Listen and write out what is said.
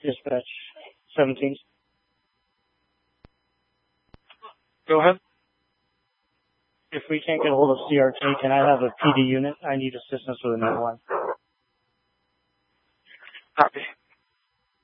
Dispatch 17. Go ahead. If we can't get a hold of CRT, can I have a PD unit? I need assistance with a 911. Copy.